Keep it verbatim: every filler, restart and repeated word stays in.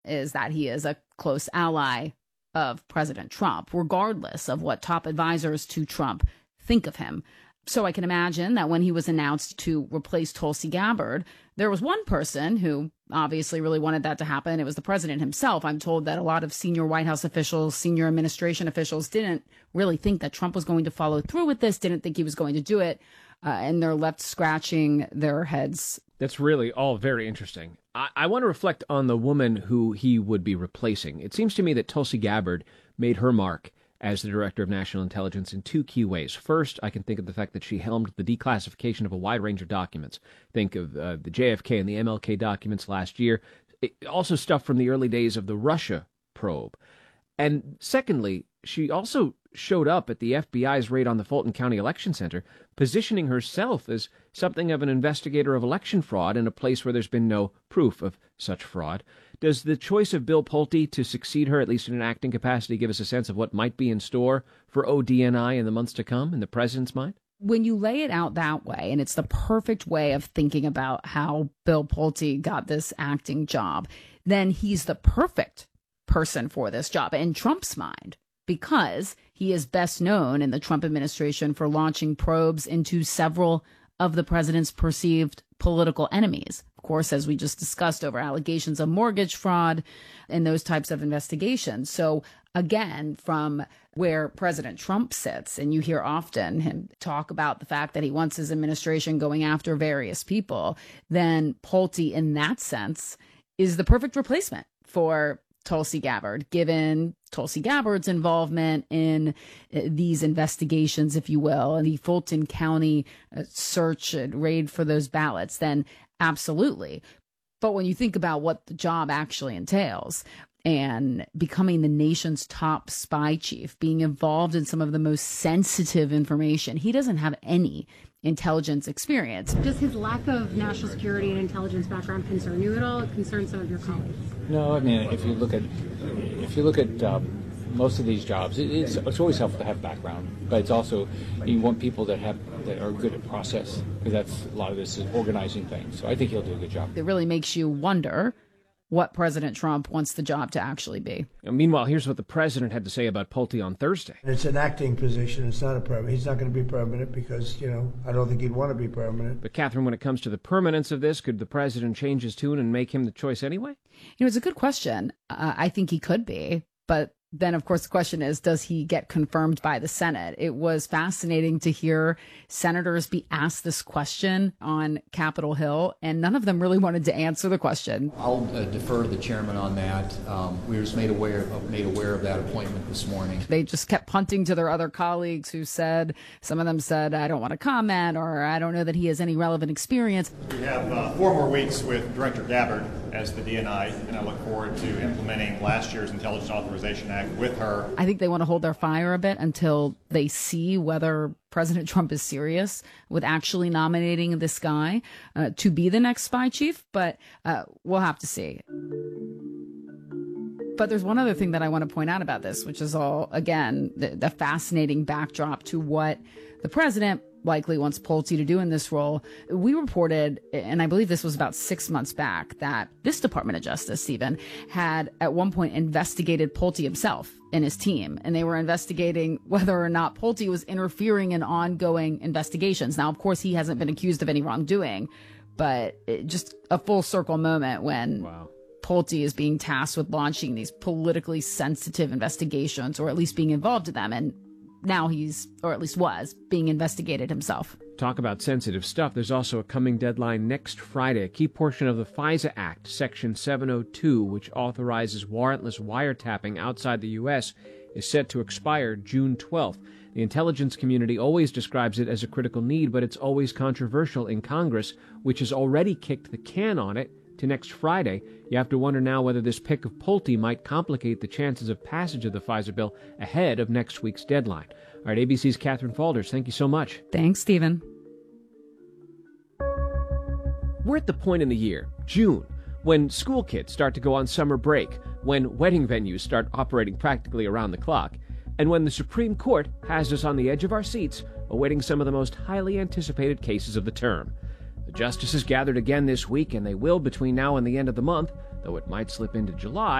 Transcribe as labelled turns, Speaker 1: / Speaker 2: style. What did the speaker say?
Speaker 1: is that he is a close ally of President Trump, regardless of what top advisors to Trump think of him. So I can imagine that when he was announced to replace Tulsi Gabbard, there was one person who obviously really wanted that to happen. It was the president himself. I'm told that a lot of senior White House officials, senior administration officials didn't really think that Trump was going to follow through with this, didn't think he was going to do it, uh, and they're left scratching their heads.
Speaker 2: That's really all very interesting. I, I want to reflect on the woman who he would be replacing. It seems to me that Tulsi Gabbard made her mark as the Director of National Intelligence in two key ways. First, I can think of the fact that she helmed the declassification of a wide range of documents. Think of uh, the J F K and the M L K documents last year. It, also stuff from the early days of the Russia probe. And secondly, she also showed up at the F B I's raid on the Fulton County Election Center, positioning herself as something of an investigator of election fraud in a place where there's been no proof of such fraud. Does the choice of Bill Pulte to succeed her, at least in an acting capacity, give us a sense of what might be in store for O D N I in the months to come in the president's mind?
Speaker 1: When you lay it out that way, and it's the perfect way of thinking about how Bill Pulte got this acting job, then he's the perfect person for this job in Trump's mind, because he is best known in the Trump administration for launching probes into several of the president's perceived political enemies. Of course, as we just discussed, over allegations of mortgage fraud and those types of investigations. So again, from where President Trump sits, and you hear often him talk about the fact that he wants his administration going after various people, then Pulte, in that sense, is the perfect replacement for Tulsi Gabbard, given Tulsi Gabbard's involvement in these investigations, if you will, and the Fulton County search and raid for those ballots, then absolutely. But when you think about what the job actually entails, and becoming the nation's top spy chief, being involved in some of the most sensitive information, he doesn't have any intelligence experience.
Speaker 3: Does his lack of national security and intelligence background concern you at all? It concerns some of your colleagues?
Speaker 4: No, I mean, if you look at if you look at um, most of these jobs, it, it's it's always helpful to have background, but it's also you want people that have that are good at process, because that's a lot of this is organizing things. So I think he'll do a good job.
Speaker 1: It really makes you wonder what President Trump wants the job to actually be.
Speaker 2: And meanwhile, here's what the president had to say about Pulte on Thursday.
Speaker 5: It's an acting position. It's not a permanent. He's not going to be permanent because, you know, I don't think he'd want to be permanent.
Speaker 2: But, Catherine, when it comes to the permanence of this, could the president change his tune and make him the choice anyway?
Speaker 1: You know, it's a good question. Uh, I think he could be, but then, of course, the question is, does he get confirmed by the Senate? It was fascinating to hear senators be asked this question on Capitol Hill, and none of them really wanted to answer the question.
Speaker 6: I'll uh, defer to the chairman on that. Um, we were just made aware, of, made aware of that appointment this morning.
Speaker 1: They just kept punting to their other colleagues who said, some of them said, I don't want to comment, or I don't know that he has any relevant experience.
Speaker 7: We have uh, four more weeks with Director Gabbard as the D N I, and I look forward to implementing last year's Intelligence Authorization Act with her.
Speaker 1: I think they want to hold their fire a bit until they see whether President Trump is serious with actually nominating this guy uh, to be the next spy chief, but uh, we'll have to see. But there's one other thing that I want to point out about this, which is all, again, the, the fascinating backdrop to what the president likely wants Pulte to do in this role. We reported, and I believe this was about six months back, that this Department of Justice, Stephen, had at one point investigated Pulte himself and his team, and they were investigating whether or not Pulte was interfering in ongoing investigations. Now, of course, he hasn't been accused of any wrongdoing, but it, just a full circle moment when wow. Pulte is being tasked with launching these politically sensitive investigations, or at least being involved in them, and now he's, or at least was, being investigated himself.
Speaker 2: Talk about sensitive stuff. There's also a coming deadline next Friday. A key portion of the FISA Act, Section seven oh two, which authorizes warrantless wiretapping outside the U S, is set to expire June twelfth. The intelligence community always describes it as a critical need, but it's always controversial in Congress, which has already kicked the can on it to next Friday. You have to wonder now whether this pick of Pulte might complicate the chances of passage of the FISA bill ahead of next week's deadline. All right, A B C's Catherine Faulders, thank you so much.
Speaker 1: Thanks, Stephen.
Speaker 2: We're at the point in the year, June, when school kids start to go on summer break, when wedding venues start operating practically around the clock, and when the Supreme Court has us on the edge of our seats awaiting some of the most highly anticipated cases of the term. The justices gathered again this week, and they will between now and the end of the month though it might slip into July